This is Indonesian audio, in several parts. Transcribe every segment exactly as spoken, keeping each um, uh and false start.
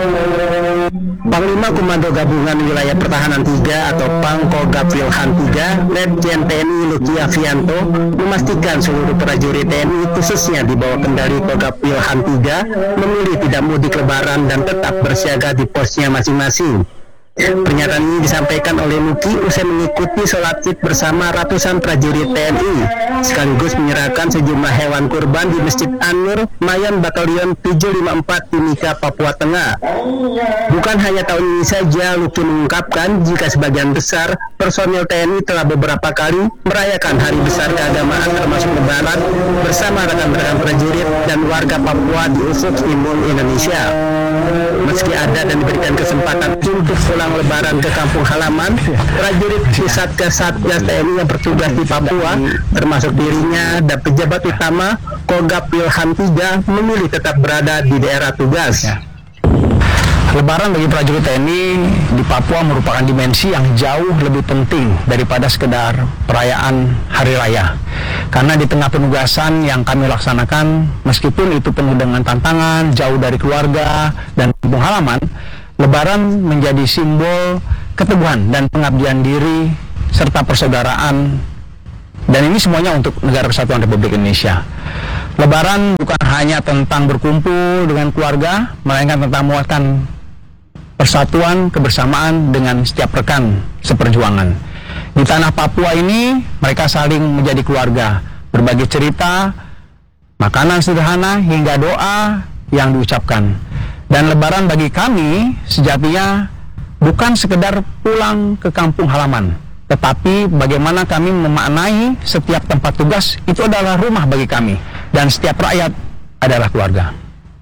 Panglima Komando Gabungan Wilayah Pertahanan tiga atau Pangkogab Wilhan tiga, Letjen T N I Luki Avianto, memastikan seluruh prajurit T N I khususnya di bawah kendali Kogab Wilhan tiga memilih tidak mudik lebaran dan tetap bersiaga di posnya masing-masing. Pernyataan ini disampaikan oleh Luki usai mengikuti sholat id bersama ratusan prajurit T N I, sekaligus menyerahkan sejumlah hewan kurban di Masjid An-Nur, Mayan Batalion tujuh lima empat Timika, Papua Tengah. Bukan hanya tahun ini saja, Luki mengungkapkan jika sebagian besar personel T N I telah beberapa kali merayakan hari besar keagamaan termasuk Lebaran bersama rekan-rekan prajurit dan warga Papua di ufuk timur Indonesia. Meski ada dan diberikan kesempatan untuk pulang lebaran ke kampung halaman, prajurit di Satgas Satgas T N I yang bertugas di Papua, termasuk dirinya dan pejabat utama Kogab Wilhan tiga memilih tetap berada di daerah tugas. Lebaran bagi prajurit T N I di Papua merupakan dimensi yang jauh lebih penting daripada sekedar perayaan hari raya. Karena di tengah penugasan yang kami laksanakan, meskipun itu penuh dengan tantangan, jauh dari keluarga dan kampung halaman, Lebaran menjadi simbol keteguhan dan pengabdian diri serta persaudaraan, dan ini semuanya untuk Negara Kesatuan Republik Indonesia. Lebaran bukan hanya tentang berkumpul dengan keluarga, melainkan tentang menguatkan persatuan, kebersamaan dengan setiap rekan seperjuangan. Di tanah Papua ini, mereka saling menjadi keluarga, berbagi cerita, makanan sederhana, hingga doa yang diucapkan. Dan Lebaran bagi kami sejatinya bukan sekedar pulang ke kampung halaman, tetapi bagaimana kami memaknai setiap tempat tugas itu adalah rumah bagi kami, dan setiap rakyat adalah keluarga.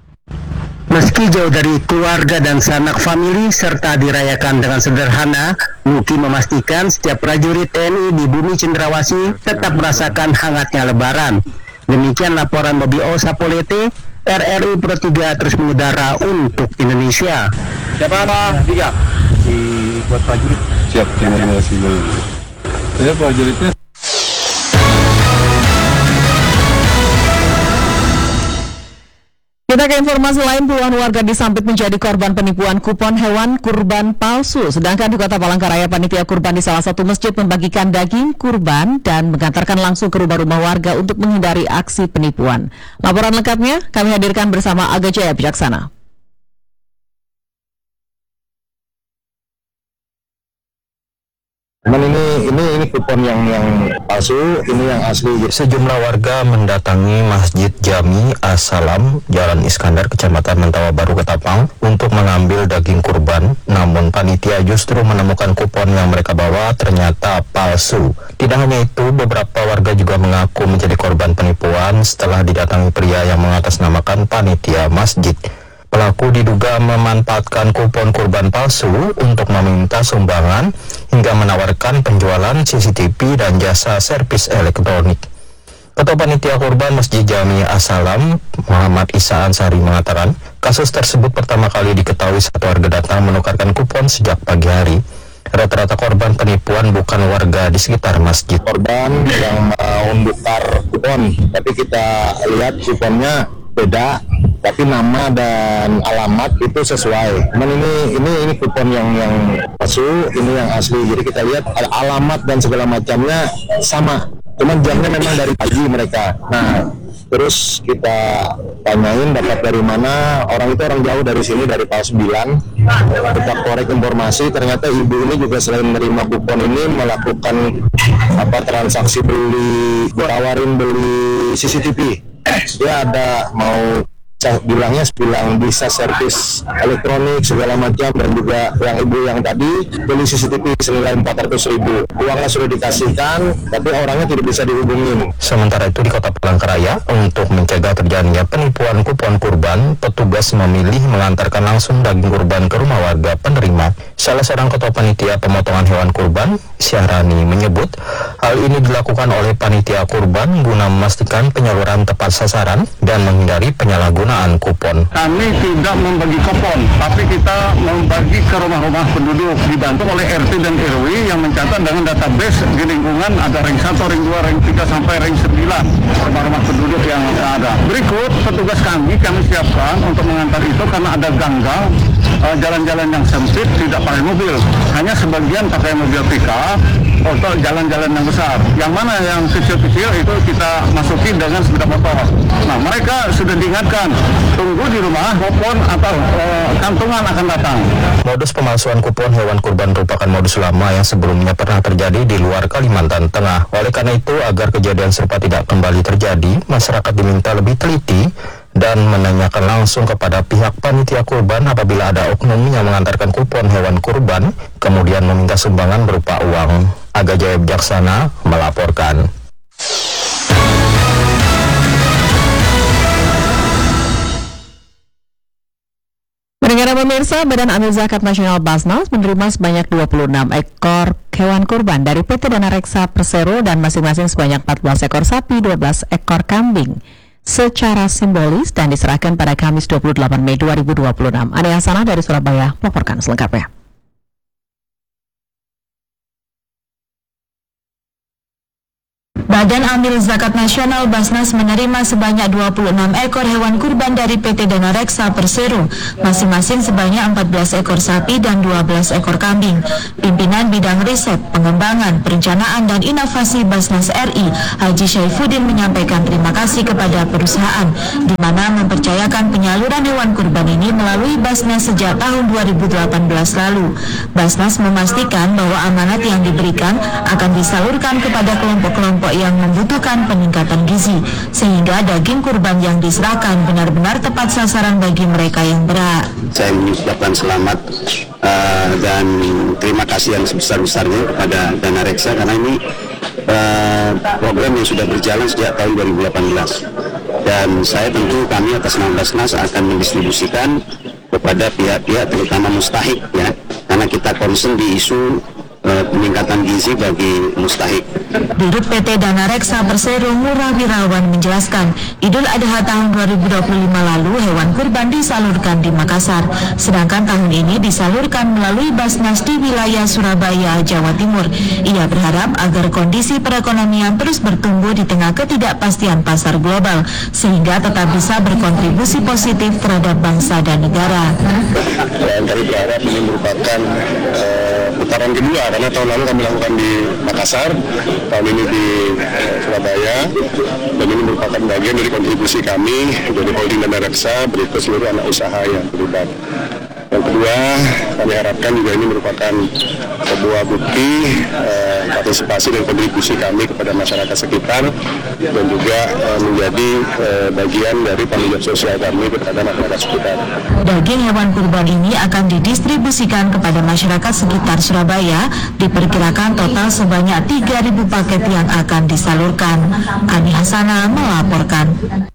Meski jauh dari keluarga dan sanak famili serta dirayakan dengan sederhana, Luki memastikan setiap prajurit T N I di bumi Cendrawasih tetap merasakan hangatnya Lebaran. Demikian laporan Bobi O Sapolete, R R I Pro tiga terus mengudara untuk Indonesia. Siapa nama tiga? Di buat prajurit. Siap, terima kasih. Saya prajuritnya. Kita ke informasi lain, puluhan warga di Sampit menjadi korban penipuan kupon hewan kurban palsu. Sedangkan di Kota Palangkaraya, panitia kurban di salah satu masjid membagikan daging kurban dan mengantarkan langsung ke rumah-rumah warga untuk menghindari aksi penipuan. Laporan lengkapnya kami hadirkan bersama Aga Jaya Bijaksana. Cuman ini ini ini kupon yang yang palsu, ini yang asli. Sejumlah warga mendatangi Masjid Jami As-Salam, Jalan Iskandar, Kecamatan Mentawa Baru, Ketapang, untuk mengambil daging kurban. Namun panitia justru menemukan kupon yang mereka bawa ternyata palsu. Tidak hanya itu, beberapa warga juga mengaku menjadi korban penipuan setelah didatangi pria yang mengatasnamakan panitia masjid. Pelaku diduga memanfaatkan kupon kurban palsu untuk meminta sumbangan hingga menawarkan penjualan C C T V dan jasa servis elektronik. Ketua Panitia Kurban Masjid Jami As-Salam, Muhammad Isa Ansari, mengatakan kasus tersebut pertama kali diketahui saat warga datang menukarkan kupon sejak pagi hari. Rata-rata korban penipuan bukan warga di sekitar masjid. Korban yang mau menukar kupon, tapi kita lihat kuponnya beda, tapi nama dan alamat itu sesuai. Cuman ini ini ini kupon yang yang palsu, ini yang asli. Jadi kita lihat alamat dan segala macamnya sama. Cuman jamnya memang dari pagi mereka. Nah, terus kita tanyain dapat dari mana. Orang itu orang jauh dari sini, dari Pal sembilan. Kita korek informasi, ternyata ibu ini juga selain menerima kupon ini melakukan apa transaksi beli, tawarin beli C C T V. Dia ada mau bilangnya bilang bisa servis elektronik segala macam, dan juga yang ibu yang tadi beli C C T V senilai empat ratus ribu. Uangnya sudah dikasihkan, tapi orangnya tidak bisa dihubungin. Sementara itu di Kota Palangkaraya, untuk mencegah terjadinya penipuan kupon kurban, petugas memilih mengantarkan langsung daging kurban ke rumah warga penerima. Salah seorang ketua panitia pemotongan hewan kurban, Syahrani, menyebut hal ini dilakukan oleh panitia kurban guna memastikan penyaluran tepat sasaran dan menghindari penyalahgunaan kupon. Kami tidak membagi kupon, tapi kita membagi ke rumah-rumah penduduk, dibantu oleh R T dan R W yang mencatat dengan database di lingkungan ada ring satu, ring dua, ring tiga sampai ring sembilan rumah-rumah penduduk yang ada. Berikut petugas kami kami siapkan untuk mengantar itu karena ada ganggal uh, jalan-jalan yang sempit tidak pakai mobil, hanya sebagian pakai mobil pickup untuk jalan-jalan yang besar. Yang mana yang kecil-kecil itu kita masuki dengan sepeda motor. Nah, mereka sudah diingatkan, tunggu di rumah, kupon atau uh, kantongan akan datang. Modus pemalsuan kupon hewan kurban merupakan modus lama yang sebelumnya pernah terjadi di luar Kalimantan Tengah. Oleh karena itu, agar kejadian serupa tidak kembali terjadi, masyarakat diminta lebih teliti dan menanyakan langsung kepada pihak panitia kurban apabila ada oknum yang mengantarkan kupon hewan kurban, kemudian meminta sumbangan berupa uang. Aga Jaya Bijaksana melaporkan. Pendengar pemirsa, Badan Amil Zakat Nasional Basnas menerima sebanyak dua puluh enam ekor hewan kurban dari P T Dana Reksa Persero dan masing-masing sebanyak empat belas ekor sapi, dua belas ekor kambing secara simbolis dan diserahkan pada Kamis dua puluh delapan Mei dua ribu dua puluh enam. Ade Hasanah dari Surabaya melaporkan selengkapnya. Badan Amil Zakat Nasional Basnas menerima sebanyak dua puluh enam ekor hewan kurban dari P T Dana Reksa Persero, masing-masing sebanyak empat belas ekor sapi dan dua belas ekor kambing. Pimpinan Bidang Riset, Pengembangan, Perencanaan dan Inovasi Basnas R I, Haji Syaifuddin menyampaikan terima kasih kepada perusahaan, di mana mempercayakan penyaluran hewan kurban ini melalui Basnas sejak tahun dua ribu delapan belas lalu. Basnas memastikan bahwa amanat yang diberikan akan disalurkan kepada kelompok-kelompok yang membutuhkan peningkatan gizi, sehingga daging kurban yang diserahkan benar-benar tepat sasaran bagi mereka yang berhak. Saya mengucapkan selamat uh, dan terima kasih yang sebesar-besarnya kepada Dana Reksa karena ini uh, program yang sudah berjalan sejak tahun dua ribu delapan belas, dan saya tentu kami atas nama Basnas akan mendistribusikan kepada pihak-pihak terutama mustahik, ya, karena kita concern di isu peningkatan gizi bagi mustahik. Dirut P T Dana Reksa Persero Murah Wirawan menjelaskan, Idul Adha tahun dua ribu dua puluh lima lalu hewan kurban disalurkan di Makassar, sedangkan tahun ini disalurkan melalui Basnas di wilayah Surabaya, Jawa Timur. Ia berharap agar kondisi perekonomian terus bertumbuh di tengah ketidakpastian pasar global, sehingga tetap bisa berkontribusi positif terhadap bangsa dan negara. Dan kami berharap ini merupakan uh, putaran kedua, karena tahun lalu kami lakukan di Makassar, tahun ini di uh, Surabaya, dan ini merupakan bagian dari kontribusi kami dari Holding Dana Reksa berikut seluruh anak usaha yang terlibat. Yang kedua, kami harapkan juga ini merupakan sebuah bukti uh, partisipasi dan kontribusi kami kepada masyarakat sekitar, dan juga uh, menjadi uh, bagian dari tanggung jawab sosial kami kepada masyarakat sekitar. Daging hewan kurban ini akan didistribusikan kepada masyarakat sekitar Surabaya. Diperkirakan total sebanyak tiga ribu paket yang akan disalurkan. Ani Hasanah melaporkan.